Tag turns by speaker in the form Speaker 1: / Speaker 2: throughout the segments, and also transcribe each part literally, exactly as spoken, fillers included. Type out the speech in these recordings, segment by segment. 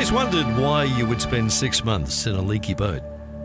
Speaker 1: Always wondered why you would spend six months in a leaky boat.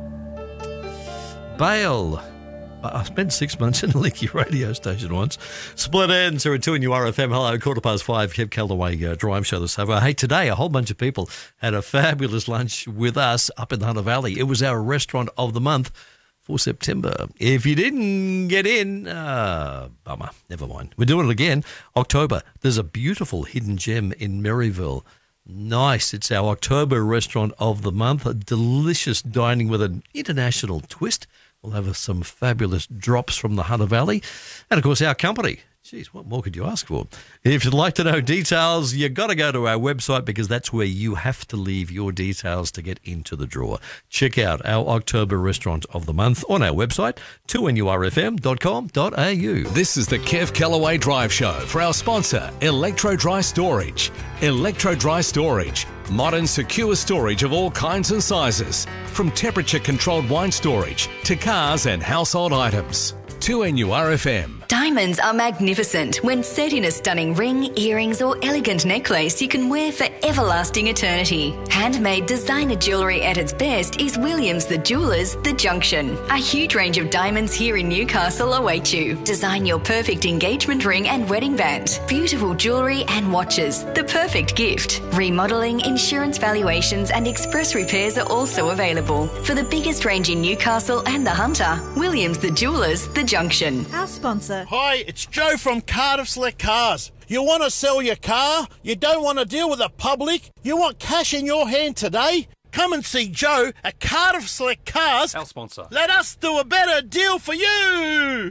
Speaker 1: Bail. I spent six months in a leaky radio station once. Split ends are at two and you are F M. Hello, quarter past five, Kev Callaway uh, Drive Show this over. Hey, today a whole bunch of people had a fabulous lunch with us up in the Hunter Valley. It was our restaurant of the month for September. If you didn't get in, uh, bummer, never mind. We're doing it again. October, there's a beautiful hidden gem in Maryville. Nice. It's our October restaurant of the month. A delicious dining with an international twist. We'll have some fabulous drops from the Hunter Valley. And, of course, our company. Geez, what more could you ask for? If you'd like to know details, you've got to go to our website because that's where you have to leave your details to get into the draw. Check out our October Restaurant of the Month on our website, two N U R F M dot com dot A U.
Speaker 2: This is the Kev Callaway Drive Show for our sponsor, Electro Dry Storage. Electro Dry Storage. Modern, secure storage of all kinds and sizes. From temperature-controlled wine storage to cars and household items. two N U R F M.
Speaker 3: Diamonds are magnificent. When set in a stunning ring, earrings or elegant necklace you can wear for everlasting eternity. Handmade designer jewellery at its best is Williams the Jewellers The Junction. A huge range of diamonds here in Newcastle await you. Design your perfect engagement ring and wedding band. Beautiful jewellery and watches. The perfect gift. Remodelling, insurance valuations and express repairs are also available. For the biggest range in Newcastle and the Hunter, Williams the Jewellers The Junction.
Speaker 4: Our sponsor.
Speaker 5: Hi, it's Joe from Cardiff Select Cars. You want to sell your car? You don't want to deal with the public? You want cash in your hand today? Come and see Joe at Cardiff Select Cars.
Speaker 6: Our sponsor.
Speaker 5: Let us do a better deal for you.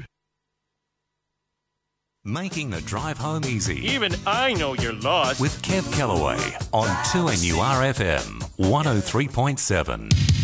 Speaker 7: Making the drive home easy.
Speaker 6: Even I know you're lost.
Speaker 7: With Kev Callaway on two N U R F M one oh three point seven.